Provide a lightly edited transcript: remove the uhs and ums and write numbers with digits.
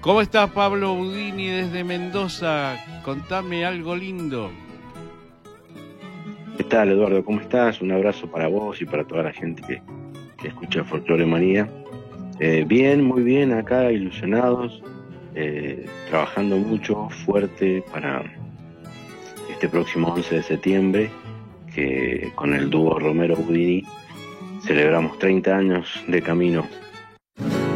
¿Cómo estás, Pablo Budini, desde Mendoza? Contame algo lindo. ¿Qué tal, Eduardo? ¿Cómo estás? Un abrazo para vos y para toda la gente que escucha Folklore Manía. Bien, muy bien, acá ilusionados, trabajando mucho, fuerte para este próximo 11 de septiembre, que con el dúo Romero Budini celebramos 30 años de camino